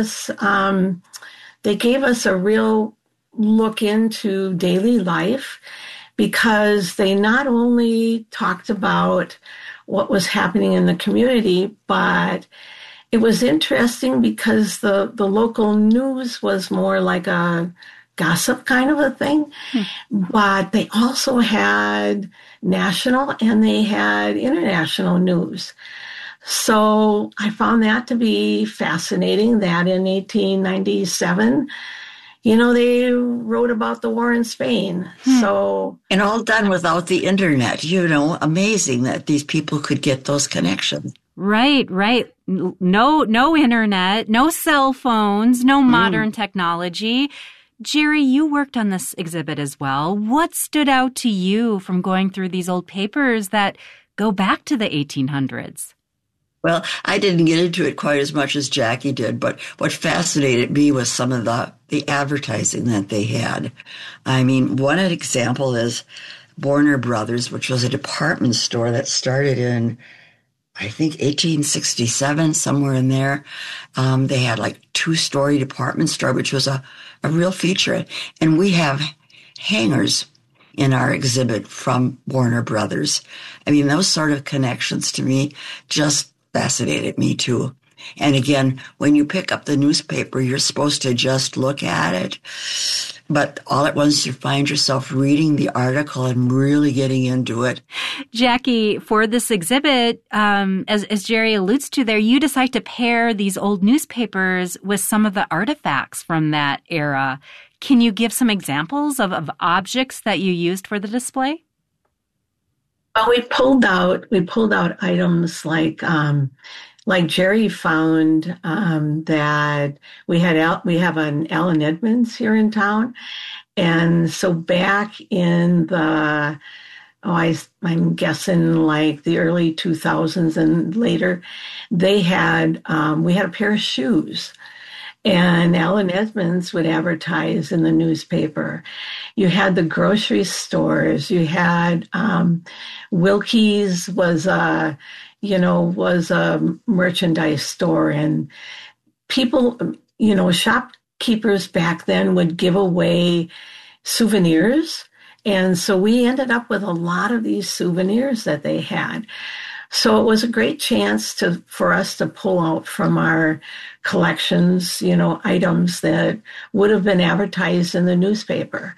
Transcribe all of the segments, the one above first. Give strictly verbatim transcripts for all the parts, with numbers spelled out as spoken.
Um, they gave us a real look into daily life because they not only talked about what was happening in the community, but it was interesting because the, the local news was more like a gossip kind of a thing. Hmm. But they also had national and they had international news. So I found that to be fascinating that in eighteen ninety-seven, you know, they wrote about the war in Spain. Hmm. So, and all done without the internet, you know, amazing that these people could get those connections. Right, right. No, no internet, no cell phones, no modern mm. technology. Jerry, you worked on this exhibit as well. What stood out to you from going through these old papers that go back to the eighteen hundreds? Well, I didn't get into it quite as much as Jackie did, but what fascinated me was some of the, the advertising that they had. I mean, one example is Warner Brothers, which was a department store that started in, I think, eighteen sixty-seven, somewhere in there. Um, they had like two-story department store, which was a, a real feature. And we have hangers in our exhibit from Warner Brothers. I mean, those sort of connections to me just fascinated me too. And again, when you pick up the newspaper, you're supposed to just look at it. But all at once you find yourself reading the article and really getting into it. Jackie, for this exhibit, um, as, as Jerry alludes to there, you decide to pair these old newspapers with some of the artifacts from that era. Can you give some examples of, of objects that you used for the display? Well, we pulled out we pulled out items like um, like Jerry found um, that we had Al, we have an Allen Edmonds here in town, and so back in the oh I I'm guessing like the early two thousands and later, they had um, we had a pair of shoes. And Allen Edmonds would advertise in the newspaper. You had the grocery stores. You had um, Wilkie's was a, you know, was a merchandise store, and people, you know, shopkeepers back then would give away souvenirs, and so we ended up with a lot of these souvenirs that they had. So it was a great chance to for us to pull out from our collections, you know, items that would have been advertised in the newspaper.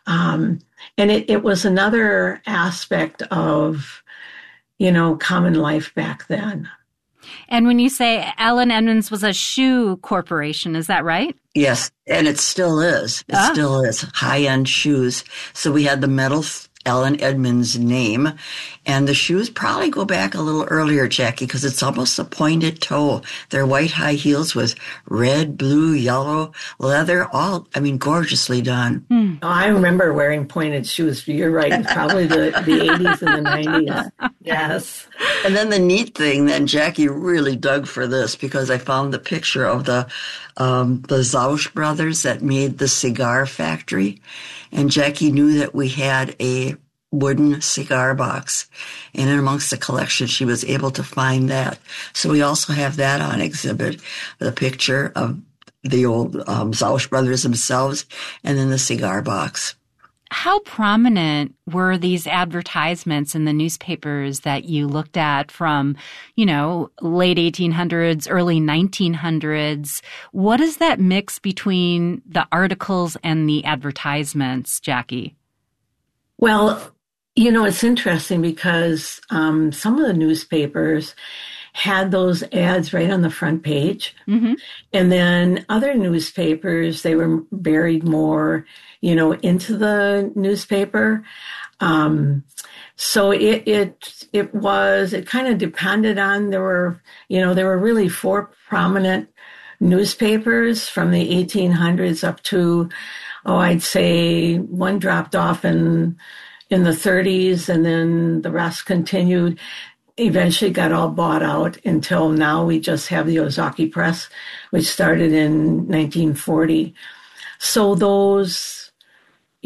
Um, and it, it was another aspect of, you know, common life back then. And when you say Allen Edmonds was a shoe corporation, is that right? Yes, and it still is. It ah. still is high-end shoes. So we had the metal Allen Edmonds name. And the shoes probably go back a little earlier, Jackie, because it's almost a pointed toe. They're white high heels with red, blue, yellow leather, all, I mean, gorgeously done. Hmm. Oh, I remember wearing pointed shoes. You're right. Probably the, the eighties and the nineties. Yes. And then the neat thing, then Jackie really dug for this because I found the picture of the um, the Zausch brothers that made the cigar factory. And Jackie knew that we had a wooden cigar box. And in amongst the collection, she was able to find that. So we also have that on exhibit, the picture of the old um, Zausch brothers themselves and then the cigar box. How prominent were these advertisements in the newspapers that you looked at from, you know, late eighteen hundreds, early nineteen hundreds? What is that mix between the articles and the advertisements, Jackie? Well, you know, it's interesting because um, some of the newspapers had those ads right on the front page. Mm-hmm. And then other newspapers, they were buried more, you know, into the newspaper. Um, so it, it, it was, it kind of depended on, there were, you know, there were really four prominent newspapers from the eighteen hundreds up to, oh, I'd say one dropped off in, in the thirties and then the rest continued. Eventually got all bought out until now we just have the Ozaki Press, which started in nineteen forty. So those,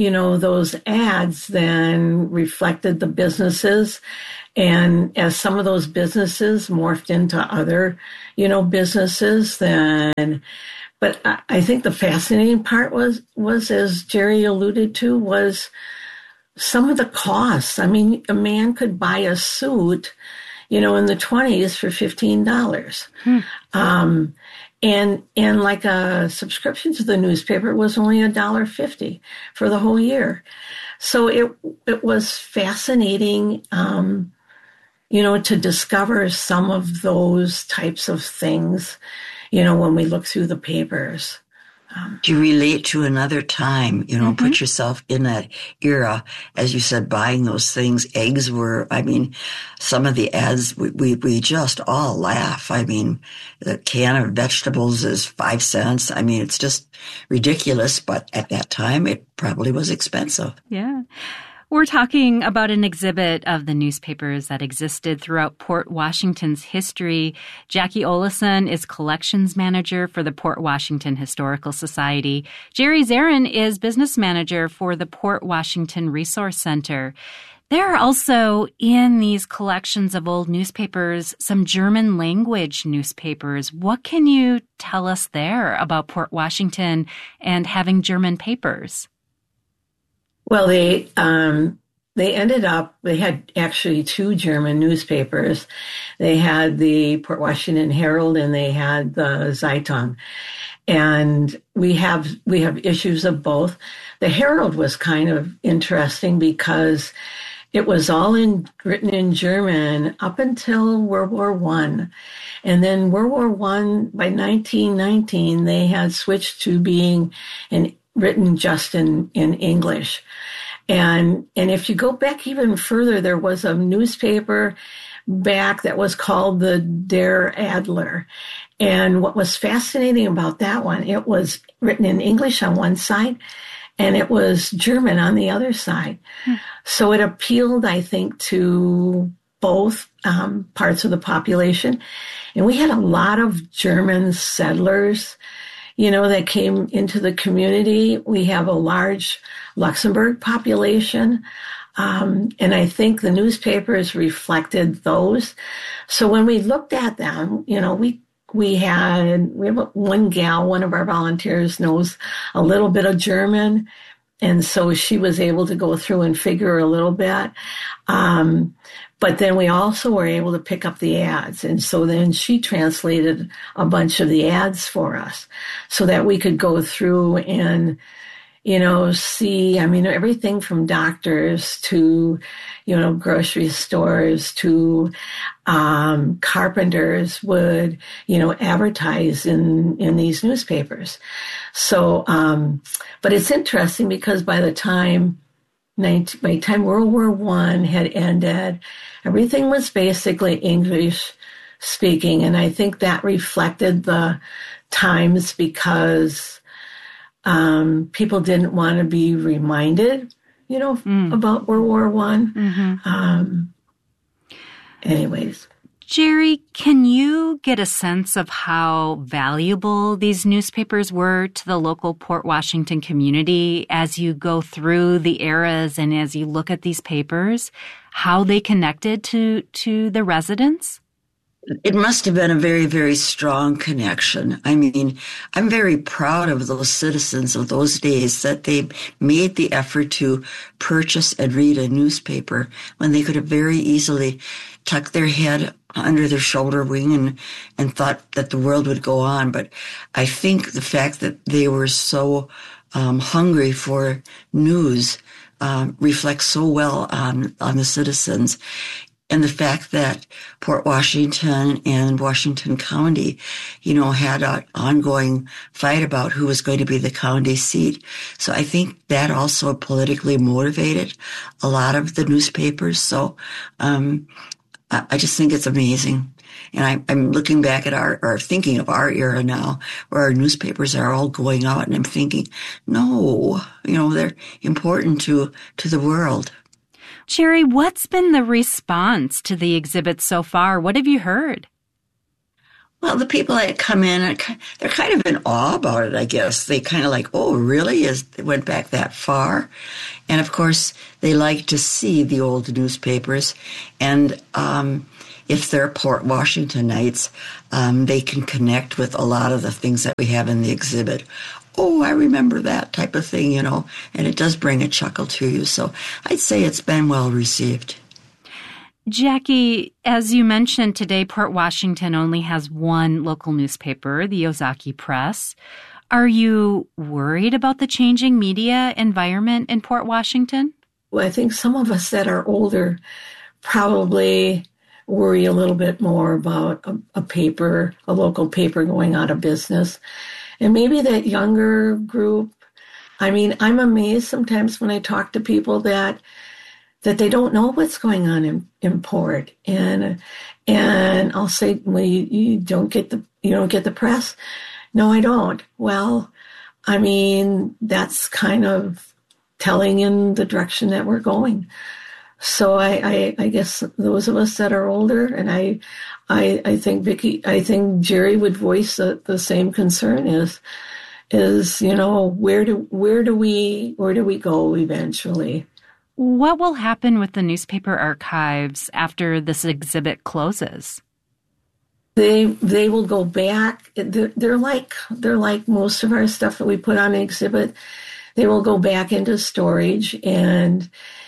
you know, those ads then reflected the businesses. And as some of those businesses morphed into other, you know, businesses, then, but I, I think the fascinating part was, was, as Jerry alluded to, was some of the costs. I mean, a man could buy a suit, you know, in the twenties for fifteen dollars. Hmm. Um, and, and like a subscription to the newspaper was only a dollar fifty for the whole year. So it, it was fascinating, um, you know, to discover some of those types of things, you know, when we look through the papers. Um, Do you relate to another time, you know, mm-hmm. put yourself in that era, as you said, buying those things? Eggs were, I mean, some of the ads, we, we, we just all laugh. I mean, the can of vegetables is five cents. I mean, it's just ridiculous, but at that time, it probably was expensive. Yeah. We're talking about an exhibit of the newspapers that existed throughout Port Washington's history. Jackie Olesen is collections manager for the Port Washington Historical Society. Jerry Zarin is business manager for the Port Washington Resource Center. There are also in these collections of old newspapers some German language newspapers. What can you tell us there about Port Washington and having German papers? Well, they um, they ended up, they had actually two German newspapers. They had the Port Washington Herald and they had the Zeitung. And we have we have issues of both. The Herald was kind of interesting because it was all in written in German up until World War One. And then World War One, by nineteen nineteen, they had switched to being in written just in, in English. And, and if you go back even further, there was a newspaper back that was called the Der Adler. And what was fascinating about that one, it was written in English on one side and it was German on the other side. Hmm. So it appealed, I think, to both um, parts of the population. And we had a lot of German settlers, you know, that came into the community. We have a large Luxembourg population. Um, and I think the newspapers reflected those. So when we looked at them, you know, we, we had, we have one gal, one of our volunteers knows a little bit of German. And so she was able to go through and figure a little bit. Um, but then we also were able to pick up the ads. And so then she translated a bunch of the ads for us so that we could go through and, you know, see, I mean, everything from doctors to, you know, grocery stores to um, carpenters would, you know, advertise in, in these newspapers. So, um, but it's interesting because by the time, nineteen, by the time World War One had ended, everything was basically English speaking. And I think that reflected the times because um, people didn't want to be reminded, you know, mm. about World War One. Mm-hmm. Um, anyways. Jerry, can you get a sense of how valuable these newspapers were to the local Port Washington community as you go through the eras and as you look at these papers, how they connected to, to the residents? It must have been a very, very strong connection. I mean, I'm very proud of those citizens of those days that they made the effort to purchase and read a newspaper when they could have very easily tucked their head under their shoulder wing and, and thought that the world would go on. But I think the fact that they were so um, hungry for news um, reflects so well on, on the citizens. And the fact that Port Washington and Washington County, you know, had an ongoing fight about who was going to be the county seat. So I think that also politically motivated a lot of the newspapers. So um, I, I just think it's amazing. And I, I'm looking back at our, or thinking of our era now, where our newspapers are all going out, and I'm thinking, no, you know, they're important to to the world. Jerry, what's been the response to the exhibit so far? What have you heard? Well, the people that come in, they're kind of in awe about it, I guess. They kind of like, oh, really? Is it went back that far? And, of course, they like to see the old newspapers. And um, if they're Port Washingtonites, um, they can connect with a lot of the things that we have in the exhibit. Oh, I remember that type of thing, you know, and it does bring a chuckle to you. So I'd say it's been well received. Jackie, as you mentioned today, Port Washington only has one local newspaper, the Ozaki Press. Are you worried about the changing media environment in Port Washington? Well, I think some of us that are older probably worry a little bit more about a, a paper, a local paper going out of business. And maybe that younger group, I mean, I'm amazed sometimes when I talk to people that that they don't know what's going on in, in Port. And and I'll say, well, you, you don't get the you don't get the press? No, I don't. Well, I mean, that's kind of telling in the direction that we're going. So I, I, I guess those of us that are older, and I I, I think Vicki, I think Jerry would voice the, the same concern is is, you know, where do where do we where do we go eventually? What will happen with the newspaper archives after this exhibit closes? They they will go back. They're, they're like they're like most of our stuff that we put on an exhibit. They will go back into storage, and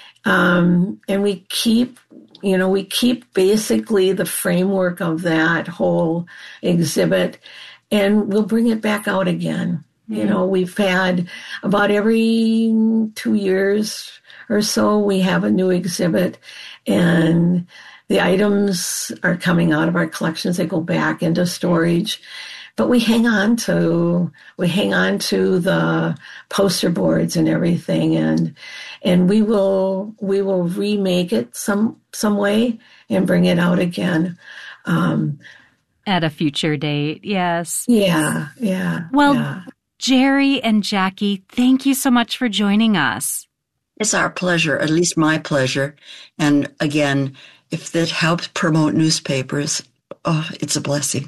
um, and we keep you know we keep basically the framework of that whole exhibit, and we'll bring it back out again. Mm-hmm. You know, we've had about every two years or so, we have a new exhibit, and the items are coming out of our collections. They go back into storage, but we hang on to we hang on to the poster boards and everything, and and we will we will remake it some some way and bring it out again. Um, At a future date, yes. Yeah, yeah. Well, yeah. Jerry and Jackie, thank you so much for joining us. It's our pleasure, at least my pleasure. And again, if that helps promote newspapers, oh, it's a blessing.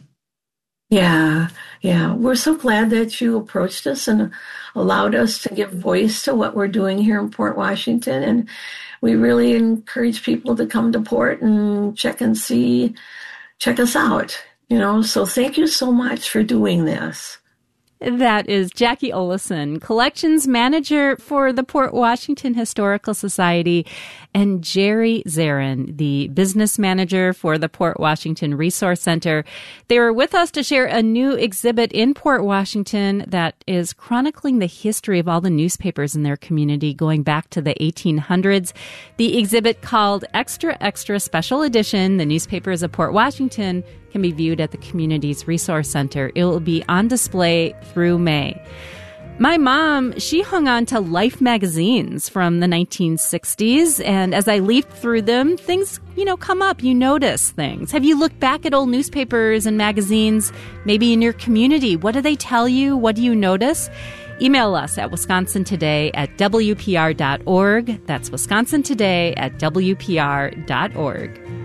Yeah, yeah. We're so glad that you approached us and allowed us to give voice to what we're doing here in Port Washington. And we really encourage people to come to Port and check and see, check us out, you know. So thank you so much for doing this. That is Jackie Olesen, Collections Manager for the Port Washington Historical Society, and Jerry Zarin, the Business Manager for the Port Washington Resource Center. They were with us to share a new exhibit in Port Washington that is chronicling the history of all the newspapers in their community going back to the eighteen hundreds. The exhibit, called Extra Extra Special Edition, The Newspapers of Port Washington, can be viewed at the community's resource center. It will be on display through May. My mom, she hung on to Life magazines from the nineteen sixties, and as I leafed through them, things, you know, come up. You notice things. Have you looked back at old newspapers and magazines, maybe in your community? What do they tell you? What do you notice? Email us at wisconsin today at w p r dot org. That's wisconsin today at w p r dot org.